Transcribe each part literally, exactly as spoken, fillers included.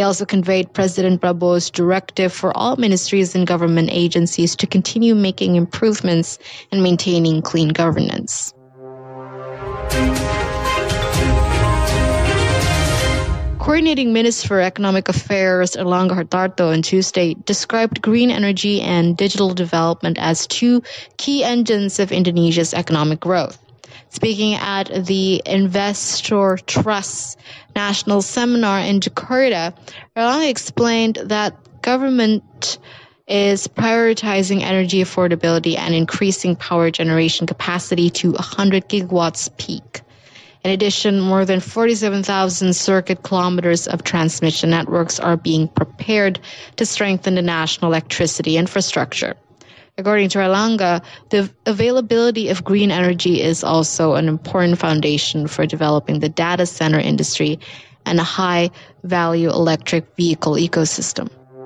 He also conveyed President Prabowo's directive for all ministries and government agencies to continue making improvements and maintaining clean governance. Coordinating Minister for Economic Affairs Erlangga Hartarto on Tuesday described green energy and digital development as two key engines of Indonesia's economic growth. Speaking at the Investor Trust National Seminar in Jakarta, Erlangga explained that government is prioritizing energy affordability and increasing power generation capacity to one hundred gigawatts peak. In addition, more than forty-seven thousand circuit kilometers of transmission networks are being prepared to strengthen the national electricity infrastructure. According to Erlangga, the availability of green energy is also an important foundation for developing the data center industry and a high-value electric vehicle ecosystem.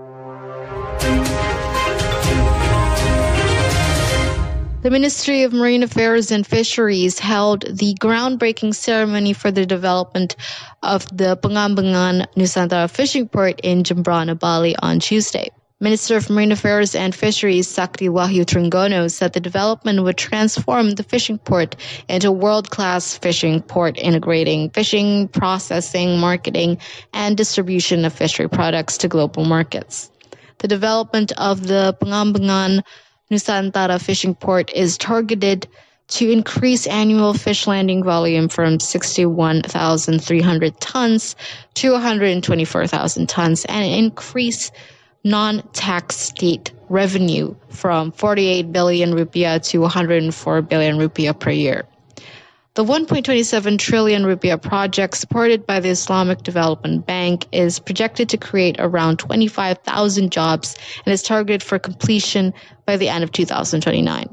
The Ministry of Marine Affairs and Fisheries held the groundbreaking ceremony for the development of the Pengambangan Nusantara Fishing Port in Jembrana, Bali on Tuesday. Minister of Marine Affairs and Fisheries Sakti Wahyu Trenggono said the development would transform the fishing port into a world-class fishing port, integrating fishing, processing, marketing, and distribution of fishery products to global markets. The development of the Pengambangan Nusantara Fishing Port is targeted to increase annual fish landing volume from sixty-one thousand three hundred tons to one hundred twenty-four thousand tons and increase non-tax state revenue from forty-eight billion rupiah to one hundred four billion rupiah per year. The one point two seven trillion rupiah project supported by the Islamic Development Bank is projected to create around twenty-five thousand jobs and is targeted for completion by the end of two thousand twenty-nine.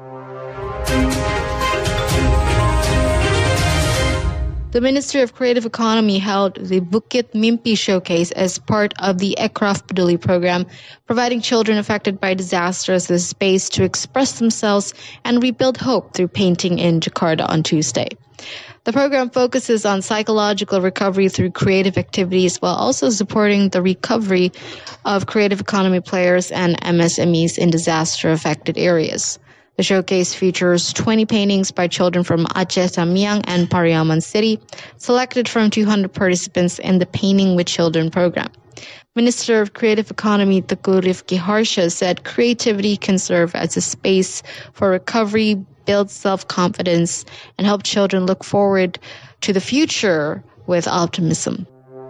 The Ministry of Creative Economy held the Bukit Mimpi Showcase as part of the Ekraf Peduli program, providing children affected by disasters the space to express themselves and rebuild hope through painting in Jakarta on Tuesday. The program focuses on psychological recovery through creative activities while also supporting the recovery of creative economy players and M S M Es in disaster-affected areas. The showcase features twenty paintings by children from Aceh Tamiang and Pariaman City, selected from two hundred participants in the Painting with Children program. Minister of Creative Economy Teguh Rifki Harsha said creativity can serve as a space for recovery, build self-confidence, and help children look forward to the future with optimism.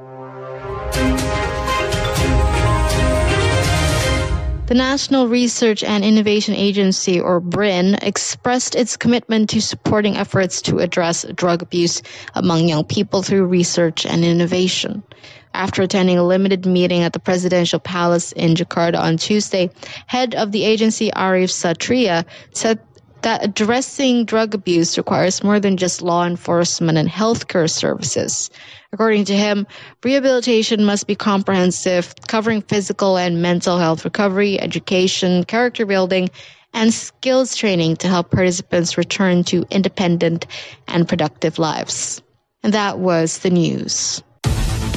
The National Research and Innovation Agency, or B R I N, expressed its commitment to supporting efforts to address drug abuse among young people through research and innovation. After attending a limited meeting at the Presidential Palace in Jakarta on Tuesday, head of the agency Arif Satria said that addressing drug abuse requires more than just law enforcement and healthcare services. According to him, rehabilitation must be comprehensive, covering physical and mental health recovery, education, character building, and skills training to help participants return to independent and productive lives. And that was the news.